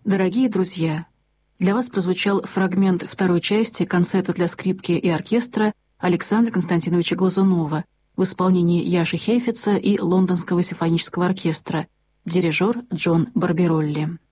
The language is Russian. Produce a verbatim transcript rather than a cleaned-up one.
Дорогие друзья, для вас прозвучал фрагмент второй части концерта для скрипки и оркестра Александра Константиновича Глазунова в исполнении Яши Хейфетца и Лондонского симфонического оркестра, дирижер Джон Барберолли.